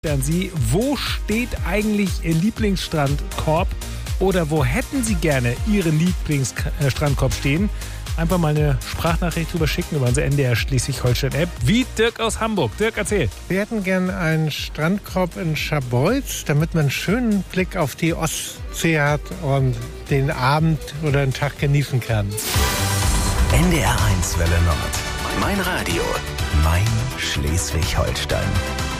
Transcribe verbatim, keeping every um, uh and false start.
An Sie, wo steht eigentlich Ihr Lieblingsstrandkorb oder wo hätten Sie gerne Ihren Lieblingsstrandkorb stehen? Einfach mal eine Sprachnachricht drüber schicken über unsere N D R Schleswig-Holstein-App. Wie Dirk aus Hamburg. Dirk, erzähl. Wir hätten gerne einen Strandkorb in Scharbeutz, damit man einen schönen Blick auf die Ostsee hat und den Abend oder den Tag genießen kann. N D R eins Welle Nord. Mein Radio. Mein Schleswig-Holstein.